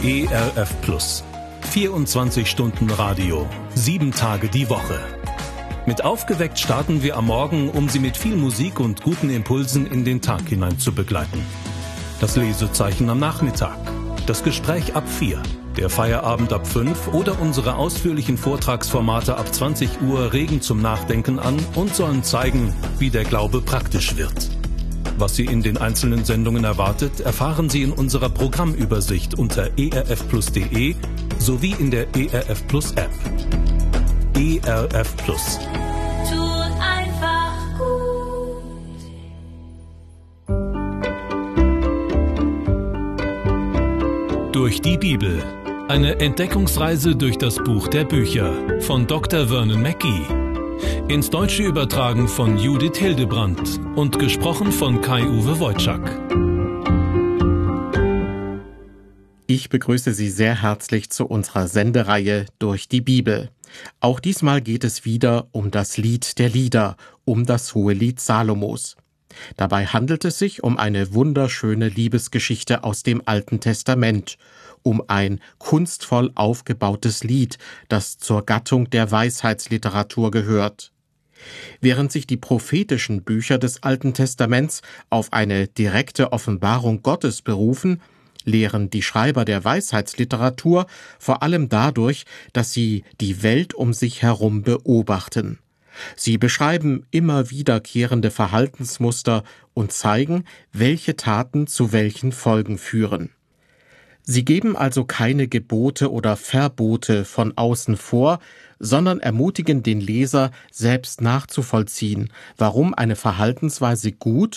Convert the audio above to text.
ERF Plus. 24 Stunden Radio, 7 Tage die Woche. Mit Aufgeweckt starten wir am Morgen, um Sie mit viel Musik und guten Impulsen in den Tag hinein zu begleiten. Das Lesezeichen am Nachmittag, das Gespräch ab 4, der Feierabend ab 5 oder unsere ausführlichen Vortragsformate ab 20 Uhr regen zum Nachdenken an und sollen zeigen, wie der Glaube praktisch wird. Was Sie in den einzelnen Sendungen erwartet, erfahren Sie in unserer Programmübersicht unter erfplus.de sowie in der ERF Plus App. ERF Plus. Tut einfach gut. Durch die Bibel. Eine Entdeckungsreise durch das Buch der Bücher von Dr. Vernon Mackey. Ins Deutsche übertragen von Judith Hildebrandt und gesprochen von Kai-Uwe Wojczak. Ich begrüße Sie sehr herzlich zu unserer Sendereihe Durch die Bibel. Auch diesmal geht es wieder um das Lied der Lieder, um das Hohelied Salomos. Dabei handelt es sich um eine wunderschöne Liebesgeschichte aus dem Alten Testament, um ein kunstvoll aufgebautes Lied, das zur Gattung der Weisheitsliteratur gehört. Während sich die prophetischen Bücher des Alten Testaments auf eine direkte Offenbarung Gottes berufen, lehren die Schreiber der Weisheitsliteratur vor allem dadurch, dass sie die Welt um sich herum beobachten. Sie beschreiben immer wiederkehrende Verhaltensmuster und zeigen, welche Taten zu welchen Folgen führen. Sie geben also keine Gebote oder Verbote von außen vor, sondern ermutigen den Leser, selbst nachzuvollziehen, warum eine Verhaltensweise gut